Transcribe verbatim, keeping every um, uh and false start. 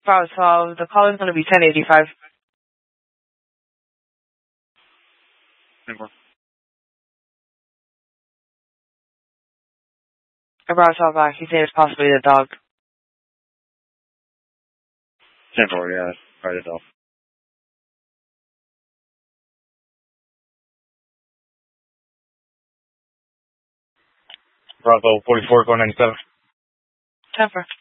Bravo twelve, the call is going to be ten eighty-five. Simple. Bravo twelve back, he's saying it's possibly the dog. Simple, yeah, right it off. Bravo forty-four, go ninety-seven. Temper.